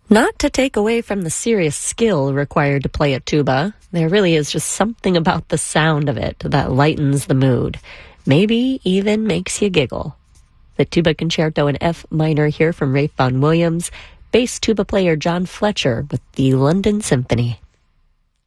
Not to take away from the serious skill required to play a tuba, there really is just something about the sound of it that lightens the mood, maybe even makes you giggle. The tuba concerto in F minor here from Ralph Vaughan Williams, bass tuba player John Fletcher with the London Symphony.